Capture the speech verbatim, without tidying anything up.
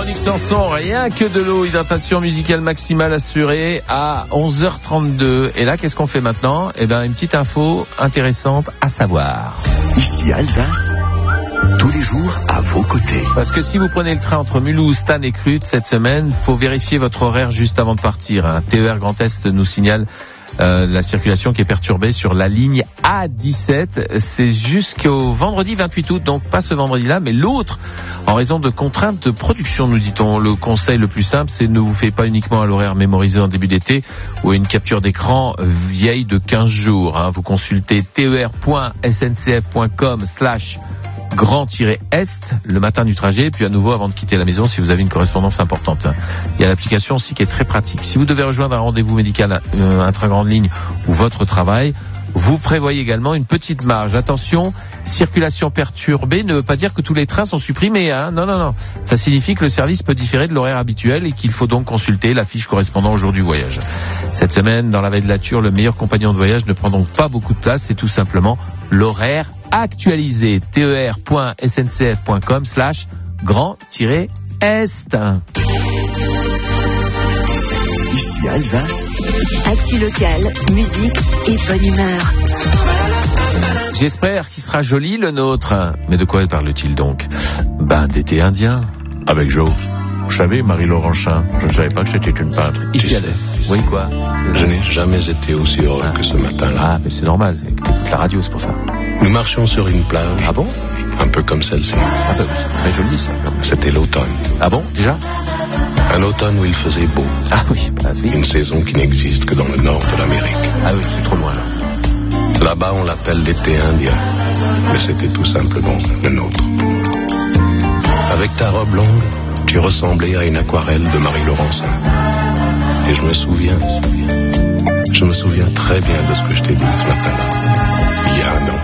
Véronique Sanson, rien que de l'eau, hydratation musicale maximale assurée à onze heures trente-deux. Et là, qu'est-ce qu'on fait maintenant? Eh bien, une petite info intéressante à savoir. Ici Alsace, tous les jours à vos côtés. Parce que si vous prenez le train entre Mulhouse, Stan et Crute cette semaine, faut vérifier votre horaire juste avant de partir. Un T E R Grand Est nous signale Euh, la circulation qui est perturbée sur la ligne A dix-sept. C'est jusqu'au vendredi vingt-huit août, donc pas ce vendredi-là, mais l'autre, en raison de contraintes de production, nous dit-on. Le conseil le plus simple, c'est ne vous faites pas uniquement à l'horaire mémorisé en début d'été ou une capture d'écran vieille de quinze jours. Hein. Vous consultez ter.sncf.com slash grand-est le matin du trajet, puis à nouveau avant de quitter la maison si vous avez une correspondance importante. Il y a l'application aussi qui est très pratique. Si vous devez rejoindre un rendez-vous médical, un train grande ligne ou votre travail, vous prévoyez également une petite marge. Attention, circulation perturbée ne veut pas dire que tous les trains sont supprimés. Hein. Non, non, non. Ça signifie que le service peut différer de l'horaire habituel et qu'il faut donc consulter la fiche correspondant au jour du voyage. Cette semaine, dans la veille de la Ture, le meilleur compagnon de voyage ne prend donc pas beaucoup de place. C'est tout simplement l'horaire actualisé. ter.sncf.com slash grand-est. Ici Alsace. Actu locale, musique et bonne humeur. J'espère qu'il sera joli le nôtre. Mais de quoi parle-t-il donc? Ben d'été indien, avec Joe. Vous savez, Marie-Laure Ranchin, je ne savais pas que c'était une peintre. Ici Alsace. Oui, quoi? Je n'ai jamais été aussi heureux ah. que ce matin-là. Ah, mais c'est normal, c'est que t'écoutes la radio, c'est pour ça. Nous marchions sur une plage. Ah bon? Un peu comme celle-ci. Ah ben, c'est très joli ça. C'était l'automne. Ah bon, déjà? Un automne où il faisait beau. Ah oui, bah oui. Une saison qui n'existe que dans le nord de l'Amérique. Ah oui, c'est trop loin là. Là-bas, on l'appelle l'été indien. Mais c'était tout simplement le nôtre. Avec ta robe longue, tu ressemblais à une aquarelle de Marie-Laurencin. Et je me souviens, je me souviens très bien de ce que je t'ai dit ce matin-là, il y a un an.